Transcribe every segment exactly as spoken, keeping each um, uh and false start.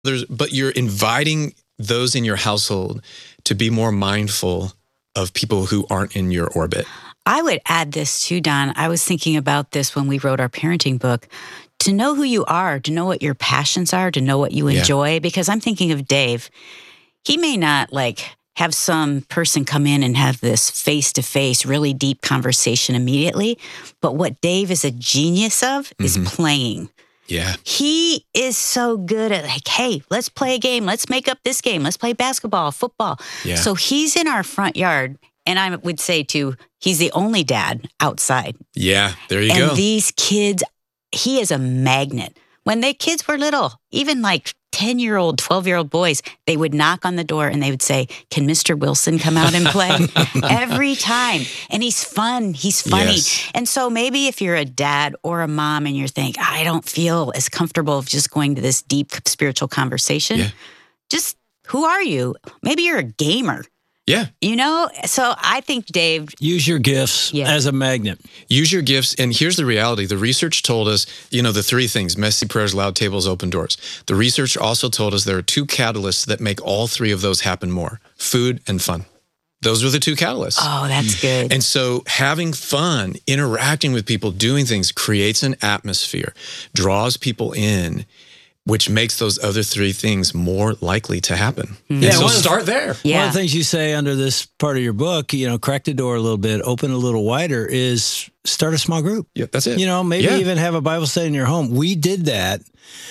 There's, but you're inviting those in your household to be more mindful of people who aren't in your orbit. I would add this too, Don. I was thinking about this when we wrote our parenting book. To know who you are, to know what your passions are, to know what you enjoy. Yeah. Because I'm thinking of Dave. He may not like have some person come in and have this face-to-face, really deep conversation immediately. But what Dave is a genius of mm-hmm. is playing. Yeah. He is so good at like, hey, let's play a game. Let's make up this game. Let's play basketball, football. Yeah. So he's in our front yard. And I would say too, he's the only dad outside. Yeah, there you and go. And these kids, he is a magnet. When the kids were little, even like ten-year-old, twelve-year-old boys, they would knock on the door and they would say, can Mister Wilson come out and play? Every time. And he's fun. He's funny. Yes. And so maybe if you're a dad or a mom and you're thinking, I don't feel as comfortable of just going to this deep spiritual conversation, yeah. just who are you? Maybe you're a gamer. Yeah. You know, so I think, Dave... Use your gifts yeah. as a magnet. Use your gifts. And here's the reality. The research told us, you know, the three things, messy prayers, loud tables, open doors. The research also told us there are two catalysts that make all three of those happen more. Food and fun. Those are the two catalysts. Oh, that's good. And so having fun, interacting with people, doing things creates an atmosphere, draws people in, which makes those other three things more likely to happen. Mm-hmm. Yeah, so well, start there. Yeah. One of the things you say under this part of your book, you know, crack the door a little bit, open a little wider, is start a small group. Yeah, that's it. You know, maybe yeah. even have a Bible study in your home. We did that.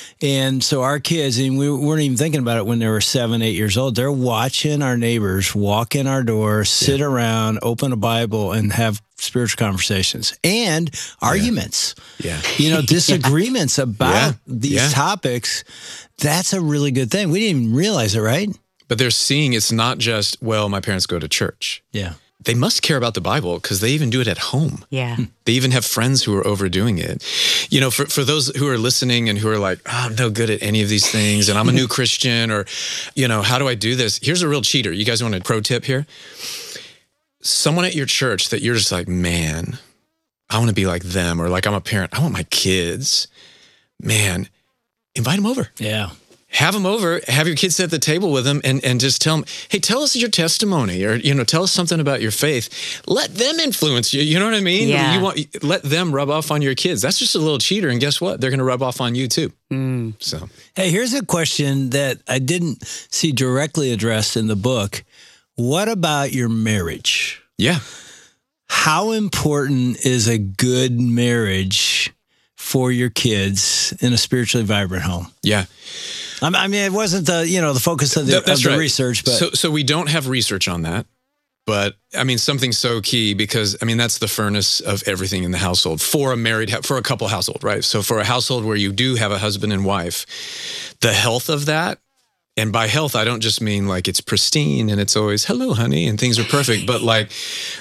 And so our kids, and we weren't even thinking about it when they were seven, eight years old, they're watching our neighbors walk in our door, sit yeah. around, open a Bible, and have spiritual conversations and arguments. Yeah. yeah. You know, disagreements yeah. about yeah. these yeah. topics. That's a really good thing. We didn't even realize it, right? But they're seeing it's not just, well, my parents go to church. Yeah. They must care about the Bible because they even do it at home. Yeah. They even have friends who are overdoing it. You know, for, for those who are listening and who are like, oh, I'm no good at any of these things and I'm a new Christian or, you know, how do I do this? Here's a real cheater. You guys want a pro tip here? Someone at your church that you're just like, man, I want to be like them, or like I'm a parent, I want my kids. Man, invite them over. Yeah. Have them over, have your kids sit at the table with them and, and just tell them, hey, tell us your testimony or, you know, tell us something about your faith. Let them influence you. You know what I mean? Yeah. You want, let them rub off on your kids. That's just a little cheater. And guess what? They're going to rub off on you too. Mm. So, hey, here's a question that I didn't see directly addressed in the book. What about your marriage? Yeah. How important is a good marriage for your kids in a spiritually vibrant home? Yeah. I mean, it wasn't the, you know, the focus of the, That, that's of the right. research, but so, so we don't have research on that, but I mean, something so key because I mean, that's the furnace of everything in the household for a married, for a couple household, right? So for a household where you do have a husband and wife, the health of that, and by health, I don't just mean like it's pristine and it's always, hello, honey, and things are perfect, but like,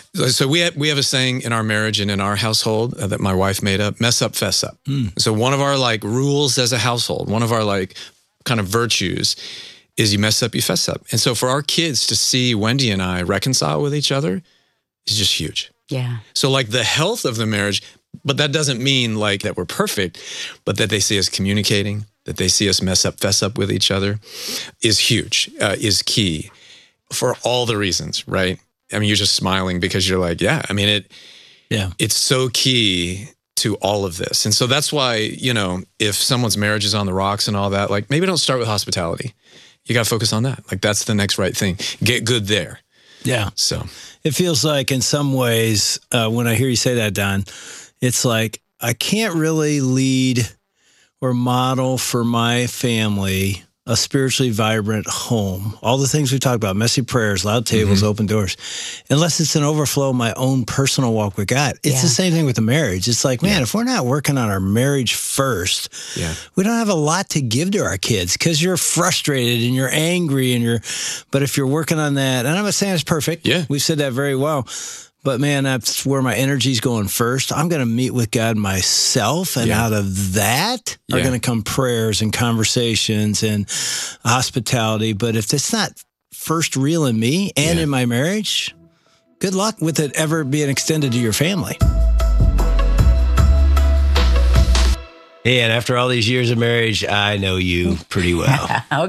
so we have, we have a saying in our marriage and in our household uh, that my wife made up, mess up, fess up. Mm. So one of our like rules as a household, one of our like kind of virtues is you mess up, you fess up. And so for our kids to see Wendy and I reconcile with each other is just huge. Yeah. So like the health of the marriage, but that doesn't mean like that we're perfect, but that they see us communicating, that they see us mess up, fess up with each other is huge, uh, is key for all the reasons, right? I mean, you're just smiling because you're like, yeah, I mean, it, yeah, it's so key to all of this. And so that's why, you know, if someone's marriage is on the rocks and all that, like maybe don't start with hospitality. You got to focus on that. Like that's the next right thing. Get good there. Yeah. So it feels like in some ways, uh, when I hear you say that, Don, it's like I can't really lead or model for my family a spiritually vibrant home. All the things we talked about, messy prayers, loud tables, mm-hmm. open doors, unless it's an overflow of my own personal walk with God. It's yeah. the same thing with the marriage. It's like, man, yeah. if we're not working on our marriage first, yeah. we don't have a lot to give to our kids because you're frustrated and you're angry and you're, but if you're working on that, and I'm not saying it's perfect. Yeah. We've said that very well. But man, that's where my energy's going first. I'm going to meet with God myself. And yeah. out of that are yeah. going to come prayers and conversations and hospitality. But if it's not first real in me and yeah. in my marriage, good luck with it ever being extended to your family. Hey, and after all these years of marriage, I know you pretty well.